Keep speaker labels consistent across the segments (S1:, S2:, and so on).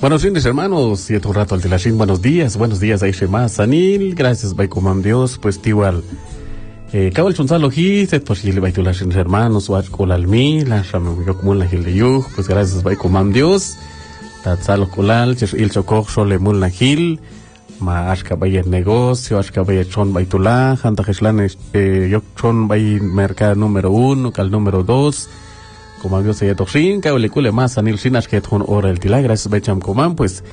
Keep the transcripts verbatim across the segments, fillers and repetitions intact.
S1: Buenos días, hermanos, y un rato al Tilashín, buenos días, buenos días, Aishe más, Sanil, gracias, Baikumam Dios, pues igual. Eh, Cabal Chunzalo Hiset, pues Gil Baitulashin hermanos, Wachkol Almi, la Shamuyokumul la Gil de Yuj, pues gracias, Baikumam Dios, Tatzalo Kulal, Il Chokok, Sole Mul la Gil, Ma Ashka Bayer Negocio, Ashka Bayer Chon Baitulá, Hanta Heshlan, eh, Yok Chon Bay Mercado número uno, Cal número dos, como Dios se yatoshin, Cabal más, Sanil Shinash que Ton Ora el Tilá, gracias, Baicham Kumam, pues.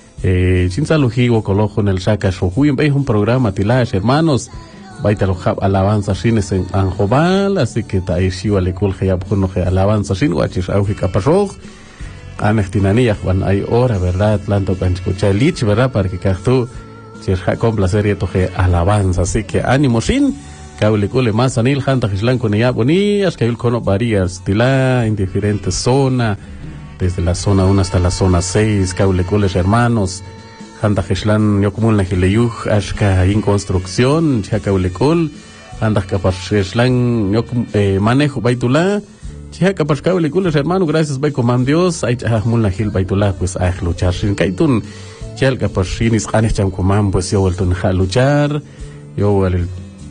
S1: Eh, Chinsalujigo colojo en el Shaka Shohuy, veis un programa Tilash, hermanos, baita lo alabanza shines en Anjobal, así que taishiwa le kulje ya puno que alabanza shin, guachis auji kapashog, anechtinaniyah, van hay hora, verdad, tanto canchicucha lich, verdad, para que cactu, chirja con placer y toje alabanza, así que ánimo shin, caulicule más anil, hanta hislan con ella bonías, que hay cono varias, tila, en diferentes zonas, desde la zona uno hasta la zona seis, caulicules hermanos, Handa Heshlan Yokumul Nahileyuj, Ashka in construcción, Chakaulecol, Handa Kapashlan Yokum Manejo Baitulá, Chakapashkaulecules hermano, gracias Baikumam Dios, Aichahmul Nahil Baitulá, pues a luchar sin Kaitun, Chalkapashinis Anecham Kumam, pues yo vuelto a luchar, yo el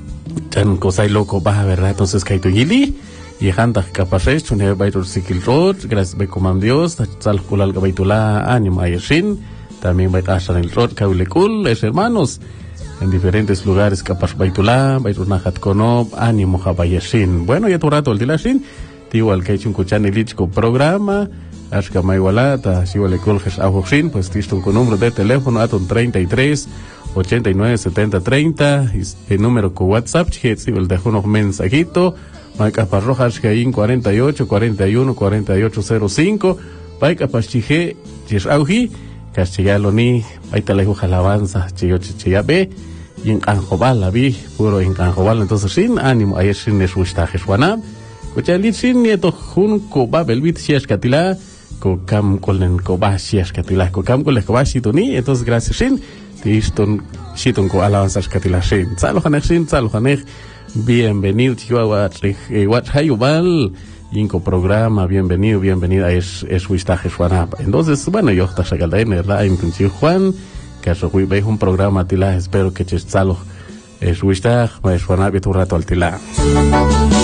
S1: Chan Kosai Loco Baja, verdad, entonces Kaituyili. Y Handa Kapashesh, Chune Baitur Sikil Road, gracias Baikumam Dios, Salkulal Baitulá, Ánimo Ayeshin, también Baitashan el Road, Kaulikul, es hermanos, en diferentes lugares, Kapash Baitulá, Baitunahat Konob, Ánimo Habayeshin. Bueno, ya tu rato el Tilashin, Tiwal Keichun Kuchan Ilichko programa, Ashka Maiwalata, Shiwalekul Hesh Ahoshin, pues Tistun con número de teléfono, Aton treinta y tres, ochenta y nueve, setenta, treinta, el número con WhatsApp, Chihetziwal dejó unos mensajitos, Maika Parrojas, Jain cuarenta y ocho, cuarenta y uno, cuarenta y ocho cero cinco, Paika Pachije, Chishauji, Castillalo ni, Paitalejo Alabanza, Chiyo Chichiabe, y en Anjobal, la vi, puro en Anjobal, entonces sin ánimo, ayer sin eshustaje, Juanab, Cuchalit sin nieto Junco Babelbit, Shiashkatila, Kokam Kolen Koba, Shiashkatila, Kokam Kolen Koba, Shitoni, entonces gracias sin, Tiston, Shiton Ko Alabanza, Shkatila sin, Salohanek sin, Salohanek, bienvenido, Chihuahua, Huachayubal, Inco programa, bienvenido, bienvenida, es, es Huistaje Juan. Entonces, bueno, yo está sacando en verdad, en Pinchi Juan, que eso fui, veis un programa, Tila, espero que Chestzalo, es Huistaje, Juan, tu rato al Tila.